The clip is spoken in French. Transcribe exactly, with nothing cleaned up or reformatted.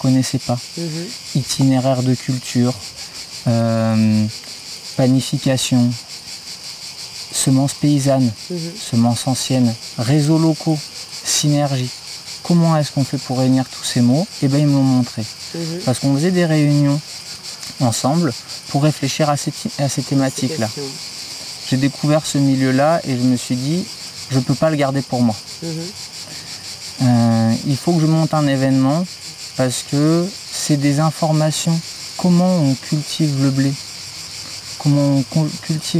connaissais pas. Mhm. Itinéraire de culture, euh, panification, semences paysannes, Mhm. semences anciennes, réseaux locaux, synergie. Comment est-ce qu'on fait pour réunir tous ces mots? Eh bien, ils me l'ont montré. Mhm. Parce qu'on faisait des réunions ensemble pour réfléchir à ces, à ces thématiques-là. J'ai découvert ce milieu-là et je me suis dit, je ne peux pas le garder pour moi. Mhm. Euh, il faut que je monte un événement parce que c'est des informations. Comment on cultive le blé? Comment on cultive